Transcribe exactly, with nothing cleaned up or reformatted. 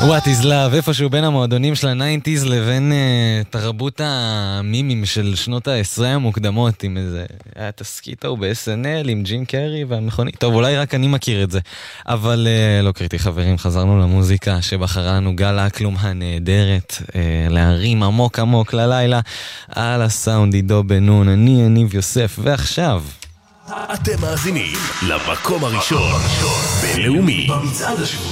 What is Love, איפשהו בין המועדונים של ה-תשעים לבין uh, תרבות המימים של שנות ה-עשרים המוקדמות, עם איזה, היה תסקית הוא ב-אס אן אל עם ג'ים קרי והמכונית. טוב, אולי רק אני מכיר את זה, אבל uh, לא קריטי חברים, חזרנו למוזיקה שבחרה לנו גל אקלום הנהדרת, uh, להרים עמוק עמוק ללילה, על הסאונד עידו בנון, אני יניב יוסף, ועכשיו אתם מאזינים למקום הראשון בינלאומי במצעד השבועי